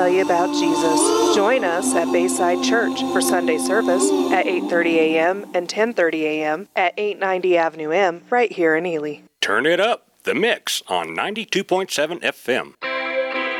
tell you about Jesus. Join us at Bayside Church for Sunday service at 8:30 a.m. and 10:30 a.m. at 890 Avenue M right here in Ely. Turn it up. The Mix on 92.7 FM.